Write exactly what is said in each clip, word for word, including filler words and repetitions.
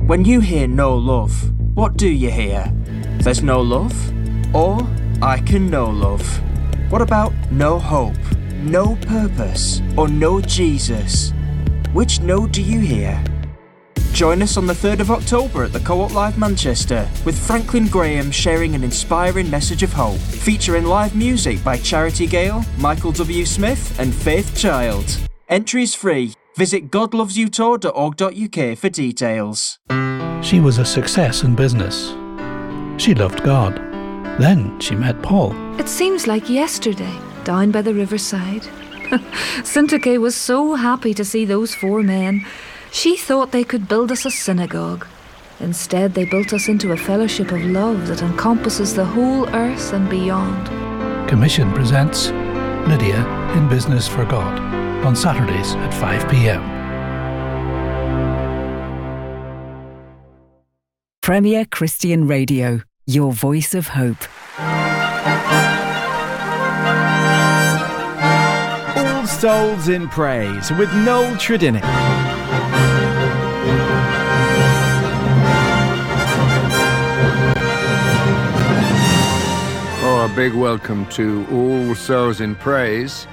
When you hear no love, what do you hear? There's no love? Or I can know love. What about no hope, no purpose, or no Jesus? Which no do you hear? Join us on the third of October at the Co-op Live Manchester with Franklin Graham sharing an inspiring message of hope, featuring live music by Charity Gale, Michael W. Smith and Faith Child. Entry is free. Visit god loves you tour dot org dot U K for details. She was a success in business. She loved God. Then she met Paul. It seems like yesterday, down by the riverside. Syntyche was so happy to see those four men. She thought they could build us a synagogue. Instead, they built us into a fellowship of love that encompasses the whole earth and beyond. Commission presents Lydia in Business for God on Saturdays at five p.m. Premier Christian Radio, your voice of hope. All Souls in Praise with Noel Tredinnick. Oh, a big welcome to All Souls in Praise.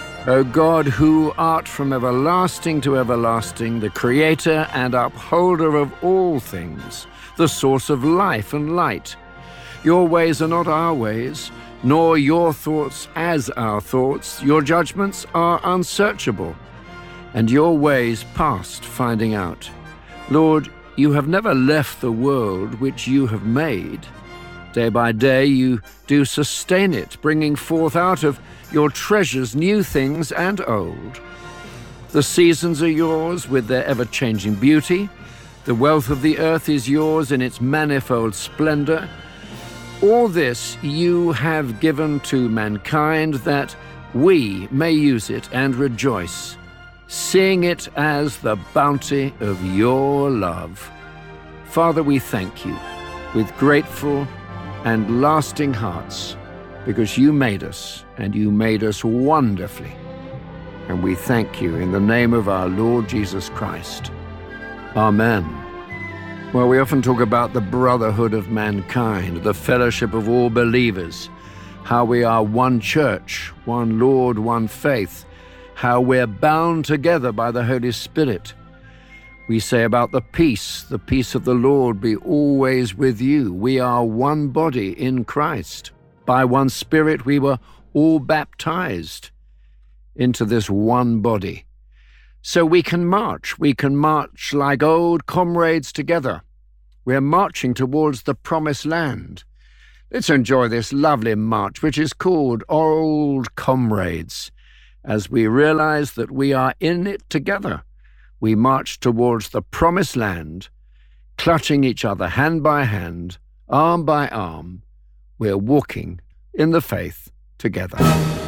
O God, who art from everlasting to everlasting, the creator and upholder of all things, the source of life and light. Your ways are not our ways, nor your thoughts as our thoughts. Your judgments are unsearchable, and your ways past finding out. Lord, you have never left the world which you have made. Day by day you do sustain it, bringing forth out of your treasures new things and old. The seasons are yours with their ever-changing beauty. The wealth of the earth is yours in its manifold splendor. All this you have given to mankind that we may use it and rejoice, seeing it as the bounty of your love. Father, we thank you with grateful and lasting hearts, because you made us, and you made us wonderfully. And we thank you in the name of our Lord Jesus Christ. Amen. Well, we often talk about the brotherhood of mankind, the fellowship of all believers, how we are one church, one Lord, one faith, how we're bound together by the Holy Spirit. We say about the peace, the peace of the Lord be always with you. We are one body in Christ. By one Spirit we were all baptized into this one body. So we can march. We can march like old comrades together. We're marching towards the promised land. Let's enjoy this lovely march, which is called Old Comrades, as we realize that we are in it together. We march towards the promised land, clutching each other hand by hand, arm by arm. We're walking in the faith together.